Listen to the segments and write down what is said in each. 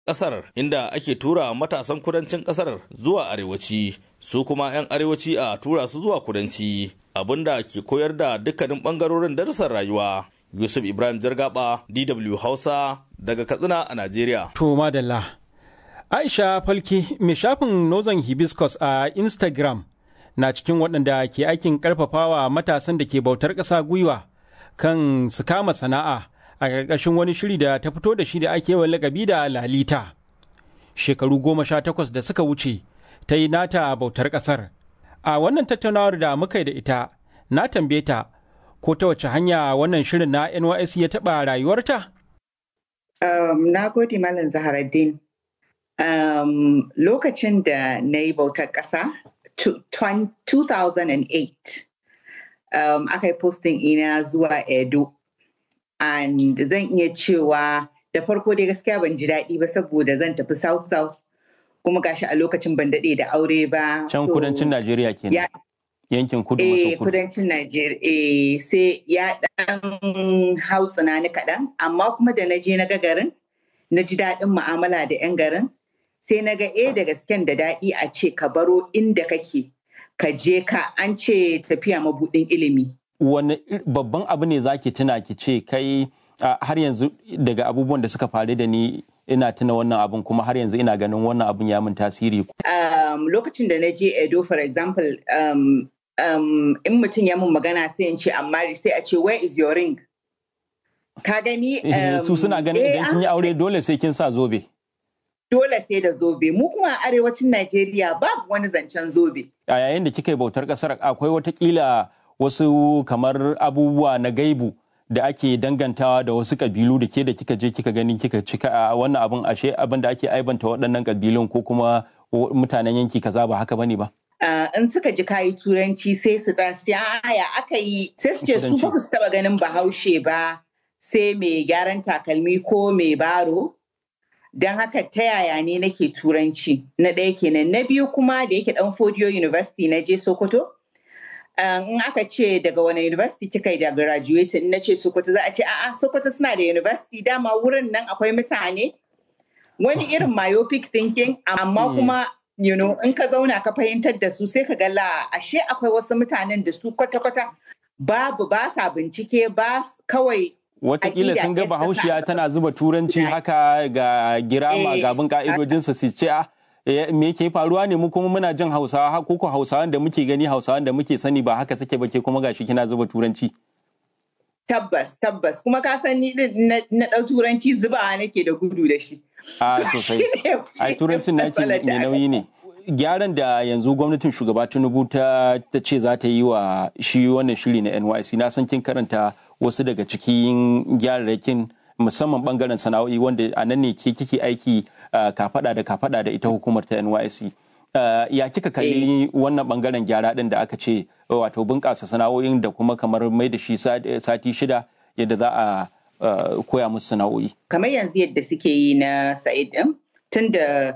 ƙasar inda ake tura matasan kudancin ƙasar zuwa arewaci su kuma 'yan arewaci a tura su zuwa kudanci abinda ke koyar da dukkanin ɓangarorin darussan rayuwa. Yusuf Ibrahim Jargaba, DW Hausa daga Katsina a Najeriya. To madalla. Aisha Falki mai shafin Northern Hibiscus a Instagram na cikin waɗanda ke aikin ƙarfafawa matasan da ke bautar ƙasa gwiwa kan su kama sana'a a ƙarƙashin wani shiri da ta fito da shi da ake yawan lakabi da Lalita. Shekaru 18 da suka wuce ta yi nata bautar ƙasar. A wannan tattaunawar da muka yi da ita, na tambaye ta ko ta wace hanya wannan shirin na NYSC ya taɓa rayuwarta? Na gode Malam Zaharaddin. Lokacin da na yi bautar ƙasa, 2008, aka yi posting ina zuwa Edo. And zan iya cewa da farko dai gaskiya ban ji daɗi ba saboda zan tafi South. Kuma gashi a lokacin ban daɗe da aure ba. Can kudancin Najeriya kenan. Yankin kudu maso kudu. Kudancin Najeriya. Sai ya ɗan hausana ni kaɗan. Amma kuma da na je na ga garin, na ji daɗin mu'amala da 'yan garin. Sai na ga da gasken da daɗi a ce ka baro inda kake. Ka je ka an ce tafiya mabuɗin ilimi. Wani babban abu ne za ki tuna ki ce kai har yanzu daga abubuwan da suka faru da ni ina tuna wannan abun kuma har yanzu ina ganin wannan abun ya min tasiri. Lokacin da na je Edo for example, in mutum ya mun magana sai in ce amma sai a ce where is your ring? Ka gani? Su suna ganin idan kin yi aure dole sai kin sa zobe. Dole sai da zobe. Mu kuma a arewacin Najeriya babu wani zancen zobe. A yayin da kika yi bautar ƙasar akwai watakila wasu kamar abubuwa na gaibu da ake dangantawa da wasu kabilu da kika je kika gani kika cika a wannan abin ashe abin da ake aibanta waɗannan kabilun ko kuma mutanen yanki kaza ba haka bane ba. In suka ji kayi turanci sai su tsaya ya aka yi sai su ce su ba su taba ganin bahaushe ba sai mai gyaran takalmi ko mai baro. Don haka ta yaya ne nake turanci na ɗaya kenan. Na biyu kuma da yake ɗan Fodiyo University na je Sokoto. In aka ce daga wani university kika yi da graduate na ce Sokoto za a ce a'a Sokoto suna da university dama wurin nan akwai mutane. Wani irin myopic thinking amma kuma in ka zauna ka fahimtar da su sai ka ga ashe akwai wasu mutanen da su kwata-kwata ba sa bincike ba kawai. Watakila sun ga Bahaushiya tana zuba turanci haka ga girama gabin ka'idojinsa su ce me ke faruwa ne mu kuma muna jin Hausawa ko Hausawan da muke gani Hausawan da muke sani ba haka suke ba ke kuma gashi kina zuba turanci. Tabbas kuma ka san ni na ɗau turanci zubawa nake da gudu da shi. Sosai. Ai turancin naki mai nauyi ne. Gyaran da yanzu gwamnatin shugaba Tinubu ta ce za ta yi wa shi wannan shiri na NYSC na san kin karanta wasu daga cikin gyararrakin musamman bangaren sana'o'i wanda a nan ne kike aiki kafada da ita hukumar ta NYSC. Ya kika kalli wannan bangaren gyara din da aka ce wato bunƙasa sana'o'in da kuma kamar mai da shi sati 6 yadda za a koya musu sana'o'i. Kamar yanzu yadda suke yi na Sa'id din tun da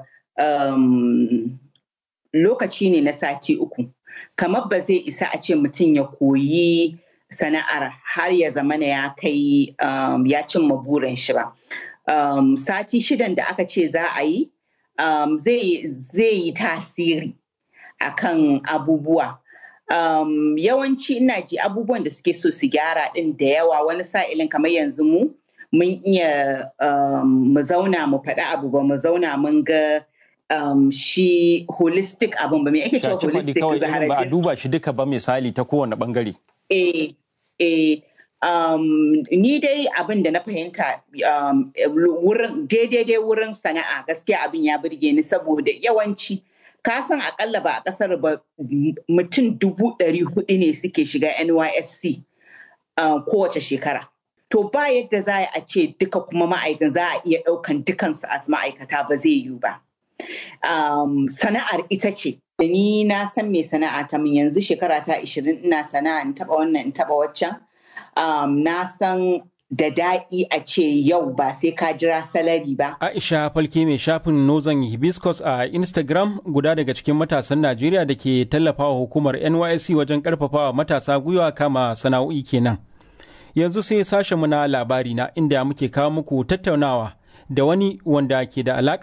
lokaci ne na sati 3 kamar ba zai isa a ce mutum ya koyi sana'ar har ya zamana ya kai ya cimma burin shi ba. Sati 6 da aka ce za a yi zai yi tasiri akan abubuwa. Yawanci ina ji abubuwan da suke so su gyara din da yawa wani sa'ilin kamar yanzu mun iya mu zauna mu faɗi abu ba mu zauna mun ga shi holistic abin ba me ake cewa holistic ba a duba shi duka ba misali ta kowane bangare. Ni dai abin da na fahimta wurin daidai wurin sana'a gaskiya abin ya burge ni saboda yawanci ka san akalla ba a kasar ba mutum 400 ne suke shiga NYSC kowace shekara. To ba yadda za a ce duka kuma ma'aikatan za a iya ɗaukan dukansu as ma'aikata ba zai yiwu ba. Sana'ar ita ce. Ni na san me sana'a ta min yanzu shekara ta 20 ina sana'a in taɓa wannan in taɓa waccan. Na san da daɗi a ce yau ba sai ka jira salari ba. Aisha Falke mai shafin Northern Hibiscus a Instagram guda daga cikin matasan Najeriya da ke tallafawa hukumar NYSC wajen ƙarfafawa matasa gwiwa kama sana'o'i kenan. Yanzu sai sashen mu na labari na inda muke kawo muku tattaunawa da wani wanda ke da alaƙa